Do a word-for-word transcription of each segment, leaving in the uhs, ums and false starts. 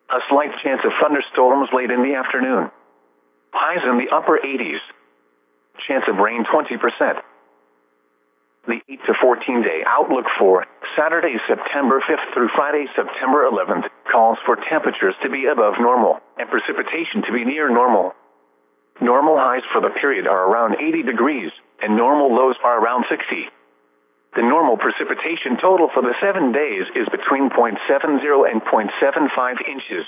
A slight chance of thunderstorms late in the afternoon. Highs in the upper eighties. Chance of rain twenty percent. The eight to fourteen day outlook for Saturday, September fifth through Friday, September eleventh, calls for temperatures to be above normal and precipitation to be near normal. Normal highs for the period are around eighty degrees, and normal lows are around sixty. The normal precipitation total for the seven days is between zero point seven zero and zero point seven five inches.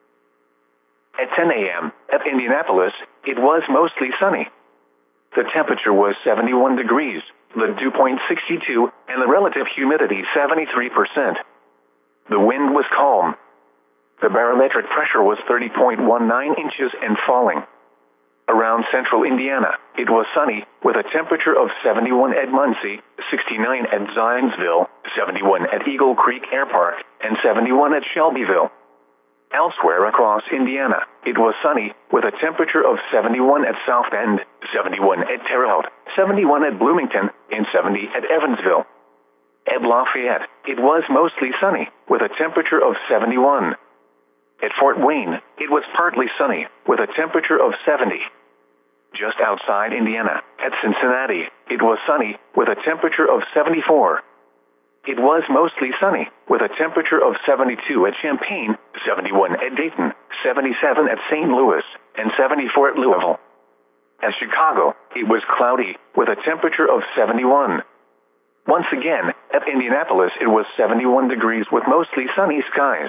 At ten a m at Indianapolis, it was mostly sunny. The temperature was seventy-one degrees, the dew point sixty-two, and the relative humidity seventy-three percent. The wind was calm. The barometric pressure was thirty point one nine inches and falling. Around central Indiana, it was sunny, with a temperature of seventy-one at Muncie, sixty-nine at Zionsville, seventy-one at Eagle Creek Air Park, and seventy-one at Shelbyville. Elsewhere across Indiana, it was sunny, with a temperature of seventy-one at South Bend, seventy-one at Terre Haute, seventy-one at Bloomington, and seventy at Evansville. At Lafayette, it was mostly sunny, with a temperature of seventy-one. At Fort Wayne, it was partly sunny, with a temperature of seventy. Just outside Indiana, at Cincinnati, it was sunny, with a temperature of seventy-four. It was mostly sunny, with a temperature of seventy-two at Champaign, seventy-one at Dayton, seventy-seven at Saint Louis, and seventy-four at Louisville. At Chicago, it was cloudy, with a temperature of seventy-one. Once again, at Indianapolis, it was seventy-one degrees with mostly sunny skies.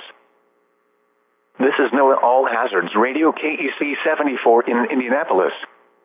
This is NOAA All Hazards Radio K E C seventy-four in Indianapolis.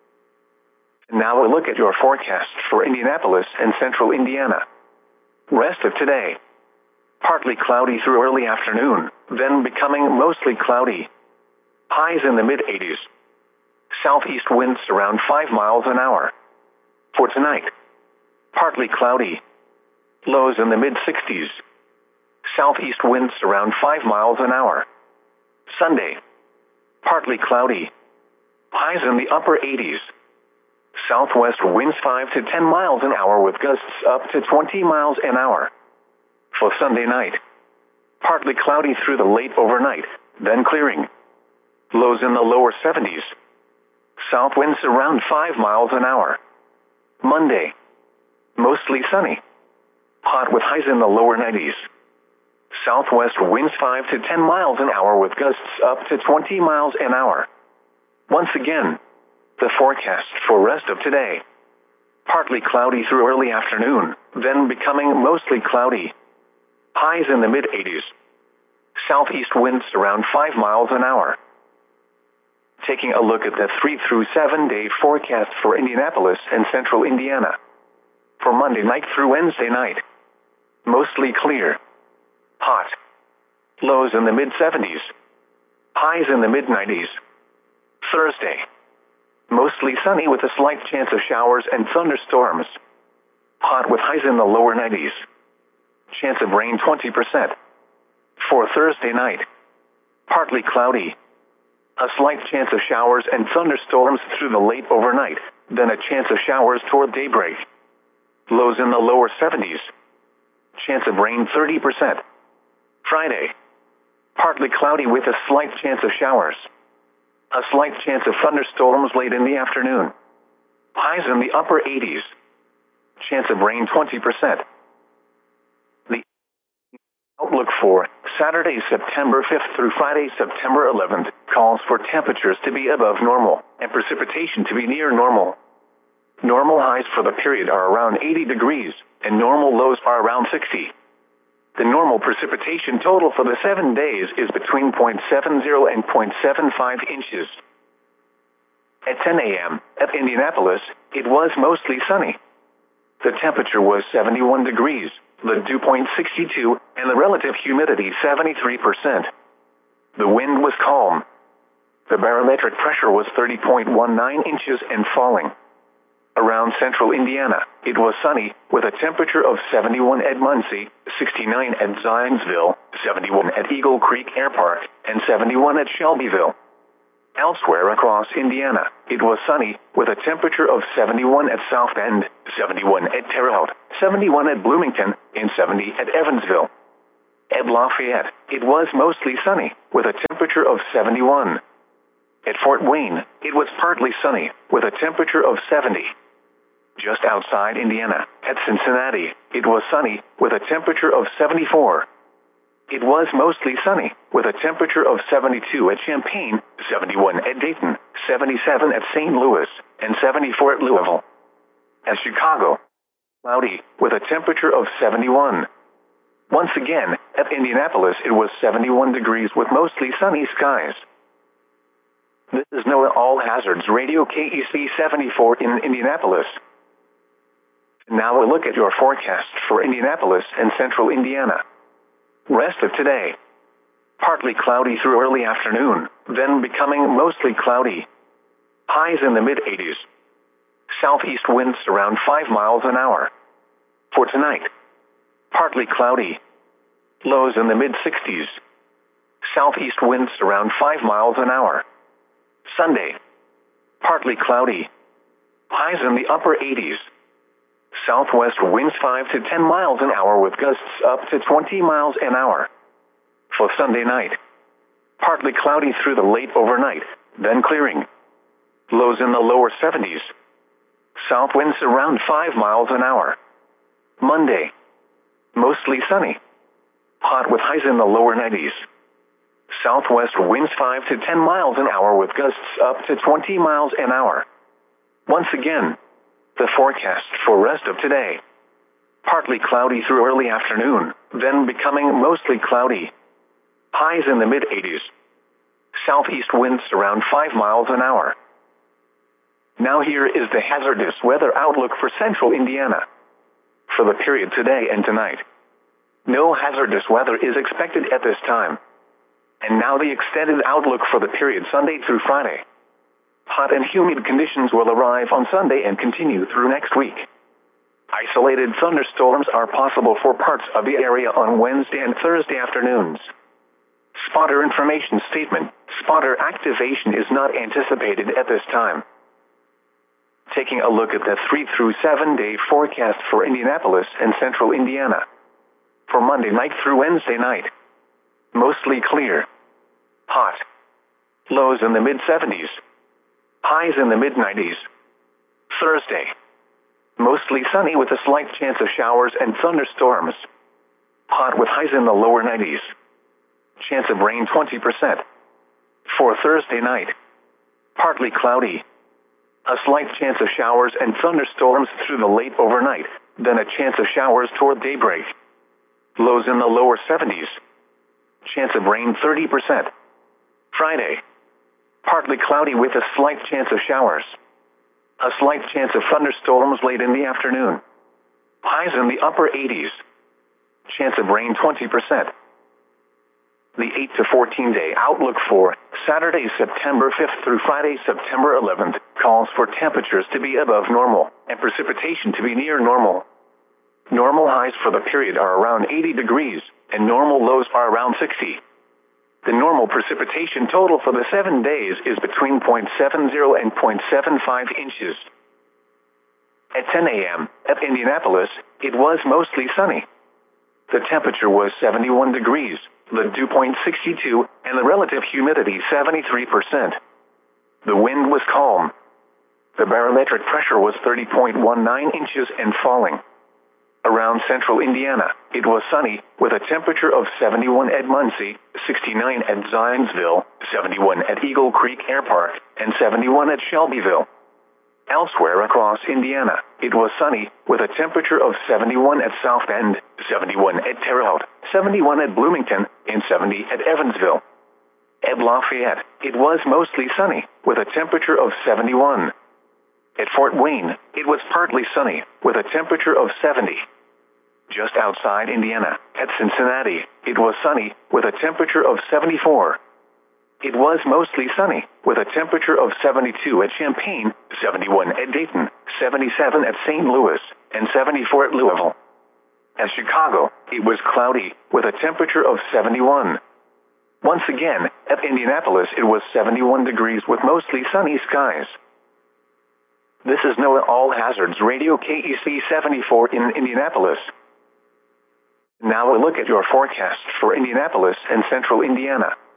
Now a look at your forecast for Indianapolis and central Indiana. Rest of today. Partly cloudy through early afternoon, then becoming mostly cloudy. Highs in the mid eighties. Southeast winds around five miles an hour. For tonight, partly cloudy. Lows in the mid sixties. Southeast winds around five miles an hour. Sunday, partly cloudy. Highs in the upper eighties. Southwest winds five to ten miles an hour with gusts up to twenty miles an hour. For Sunday night, partly cloudy through the late overnight, then clearing. Lows in the lower seventies. South winds around five miles an hour. Monday, mostly sunny. Hot with highs in the lower nineties. Southwest winds five to ten miles an hour with gusts up to twenty miles an hour. Once again, the forecast for rest of today. Partly cloudy through early afternoon, then becoming mostly cloudy. Highs in the mid eighties. Southeast winds around five miles an hour. Taking a look at the three through seven day forecast for Indianapolis and central Indiana. For Monday night through Wednesday night. Mostly clear. Hot. Lows in the mid seventies. Highs in the mid nineties. Thursday. Mostly sunny with a slight chance of showers and thunderstorms. Hot with highs in the lower nineties. Chance of rain twenty percent. For Thursday night, partly cloudy. A slight chance of showers and thunderstorms through the late overnight, then a chance of showers toward daybreak. Lows in the lower seventies. Chance of rain thirty percent. Friday, partly cloudy with a slight chance of showers. A slight chance of thunderstorms late in the afternoon. Highs in the upper eighties. Chance of rain twenty percent. The outlook for Saturday, September fifth through Friday, September eleventh, calls for temperatures to be above normal and precipitation to be near normal. Normal highs for the period are around eighty degrees, and normal lows are around sixty. The normal precipitation total for the seven days is between zero point seven zero and zero point seven five inches. At ten a m at Indianapolis, it was mostly sunny. The temperature was seventy-one degrees, the dew point sixty-two, and the relative humidity seventy-three percent. The wind was calm. The barometric pressure was thirty point one nine inches and falling. Around central Indiana, it was sunny, with a temperature of seventy-one at Muncie, sixty-nine at Zionsville, seventy-one at Eagle Creek Air Park, and seventy-one at Shelbyville. Elsewhere across Indiana, it was sunny, with a temperature of seventy-one at South Bend, seventy-one at Terre Haute, seventy-one at Bloomington, and seventy at Evansville. At Lafayette, it was mostly sunny, with a temperature of seventy-one. At Fort Wayne, it was partly sunny, with a temperature of seventy. Just outside Indiana, at Cincinnati, it was sunny, with a temperature of seventy-four. It was mostly sunny, with a temperature of seventy-two at Champaign, seventy-one at Dayton, seventy-seven at Saint Louis, and seventy-four at Louisville. At Chicago, cloudy, with a temperature of seventy-one. Once again, at Indianapolis it was seventy-one degrees with mostly sunny skies. This is NOAA All Hazards Radio K E C seventy-four in Indianapolis. Now a look at your forecast for Indianapolis and central Indiana. Rest of today. Partly cloudy through early afternoon, then becoming mostly cloudy. Highs in the mid eighties. Southeast winds around five miles an hour. For tonight, partly cloudy. Lows in the mid sixties. Southeast winds around five miles an hour. Sunday, partly cloudy. Highs in the upper eighties. Southwest winds five to ten miles an hour with gusts up to twenty miles an hour. For Sunday night, partly cloudy through the late overnight, then clearing. Lows in the lower seventies. South winds around five miles an hour. Monday, mostly sunny. Hot with highs in the lower nineties. Southwest winds five to ten miles an hour with gusts up to twenty miles an hour. Once again, the forecast for rest of today. Partly cloudy through early afternoon, then becoming mostly cloudy. Highs in the mid eighties. Southeast winds around five miles an hour. Now here is the hazardous weather outlook for central Indiana. For the period today and tonight, no hazardous weather is expected at this time. And now the extended outlook for the period Sunday through Friday. Hot and humid conditions will arrive on Sunday and continue through next week. Isolated thunderstorms are possible for parts of the area on Wednesday and Thursday afternoons. Spotter information statement: spotter activation is not anticipated at this time. Taking a look at the three through seven day forecast for Indianapolis and central Indiana. For Monday night through Wednesday night, mostly clear. Hot. Lows in the mid seventies. Highs in the mid nineties. Thursday, mostly sunny with a slight chance of showers and thunderstorms. Hot with highs in the lower nineties. Chance of rain twenty percent. For Thursday night, partly cloudy. A slight chance of showers and thunderstorms through the late overnight, then a chance of showers toward daybreak. Lows in the lower seventies. Chance of rain thirty percent. Friday, partly cloudy with a slight chance of showers. A slight chance of thunderstorms late in the afternoon. Highs in the upper eighties. Chance of rain twenty percent. The eight to fourteen day outlook for Saturday, September fifth through Friday, September eleventh, calls for temperatures to be above normal and precipitation to be near normal. Normal highs for the period are around eighty degrees, and normal lows are around sixty. The normal precipitation total for the seven days is between zero point seven zero and zero point seven five inches. At ten a m at Indianapolis, it was mostly sunny. The temperature was seventy-one degrees, the dew point sixty-two, and the relative humidity seventy-three percent. The wind was calm. The barometric pressure was thirty point one nine inches and falling. Around central Indiana, it was sunny, with a temperature of seventy-one at Muncie, sixty-nine at Zionsville, seventy-one at Eagle Creek Air Park, and seventy-one at Shelbyville. Elsewhere across Indiana, it was sunny, with a temperature of seventy-one at South Bend, seventy-one at Terre Haute, seventy-one at Bloomington, and seventy at Evansville. At Lafayette, it was mostly sunny, with a temperature of seventy-one. At Fort Wayne, it was partly sunny, with a temperature of seventy. Just outside Indiana, at Cincinnati, it was sunny, with a temperature of seventy-four. It was mostly sunny, with a temperature of seventy-two at Champaign, seventy-one at Dayton, seventy-seven at Saint Louis, and seventy-four at Louisville. At Chicago, it was cloudy, with a temperature of seventy-one. Once again, at Indianapolis it was seventy-one degrees with mostly sunny skies. This is NOAA All Hazards Radio K E C seventy-four in Indianapolis. Now a look at your forecast for Indianapolis and central Indiana.